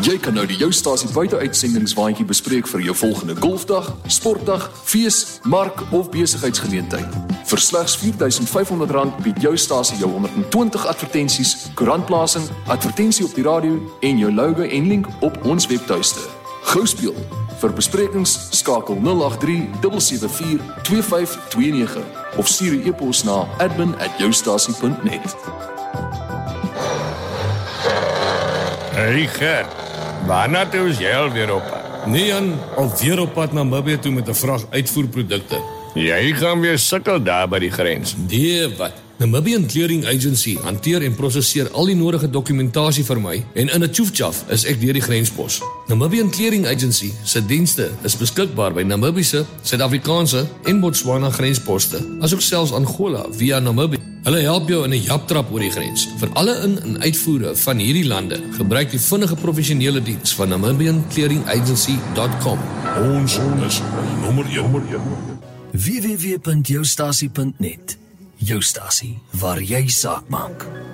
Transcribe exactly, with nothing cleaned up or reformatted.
Jy kan nou die Jou Stasie buiteuitsendingwaandjie bespreek vir jou volgende golfdag, sportdag, fees, mark of besigheidsgeleentheid. Vir slegs vier duisend vyf honderd rand bied Jou Stasie jou honderd en twintig advertensies, koerantplasing, advertensie op die radio en jou logo en link op ons webtuiste. Gou speel. Vir besprekings skakel nul agt drie sewe sewe vier twee vyf twee nege of stuur 'n e-pos na admin at joustasie punt net. Hey Gert, waarna toe is jy alweer op pad? Nee Jan, alweer op pad na Namibië toe met 'n vrag uitvoerprodukte. Jy gaan weer sukkel daar by die grens. Nee, wat? Namibian Clearing Agency hanteer en prosesseer al die nodige dokumentasie vir my en in 'n tjoefjaf is ek deur die grenspos. Namibian Clearing Agency se dienste is beskikbaar by Namibiese, Suid-Afrikaanse en Botswana grensposte, asook selfs Angola via Namibië. Hulle help jou in 'n japtrap oor die grens. Vir alle in- en uitvoere van hierdie lande, gebruik die vinnige professionele diens van namibian clearing agency dot com. Ons is nommer een. w w w punt joustasie punt net. Jou stasie waar jy saak maak.